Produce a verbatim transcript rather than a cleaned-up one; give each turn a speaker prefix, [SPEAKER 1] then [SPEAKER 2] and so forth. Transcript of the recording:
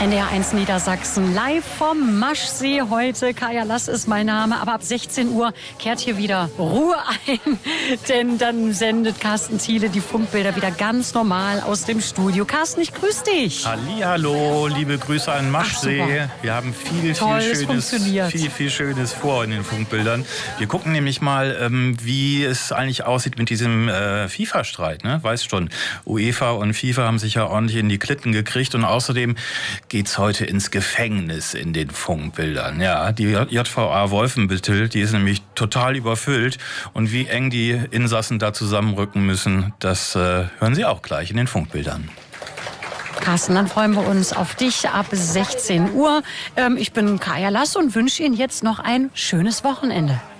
[SPEAKER 1] N D R eins Niedersachsen, live vom Maschsee heute. Kaja Lass ist mein Name, aber ab sechzehn Uhr kehrt hier wieder Ruhe ein, denn dann sendet Carsten Thiele die Funkbilder wieder ganz normal aus dem Studio. Carsten, ich grüße dich.
[SPEAKER 2] Hallihallo, liebe Grüße an Maschsee. Wir haben viel,
[SPEAKER 1] Toll,
[SPEAKER 2] viel Schönes, viel, viel Schönes vor in den Funkbildern. Wir gucken nämlich mal, ähm, wie es eigentlich aussieht mit diesem äh, FIFA-Streit. Ne? Weißt schon, UEFA und FIFA haben sich ja ordentlich in die Klitten gekriegt und außerdem geht's heute ins Gefängnis in den Funkbildern. Ja, die J V A Wolfenbüttel, die ist nämlich total überfüllt und wie eng die Insassen da zusammenrücken müssen, das äh, hören Sie auch gleich in den Funkbildern.
[SPEAKER 1] Carsten, dann freuen wir uns auf dich ab sechzehn Uhr. Ähm, ich bin Kaja Lass und wünsche Ihnen jetzt noch ein schönes Wochenende.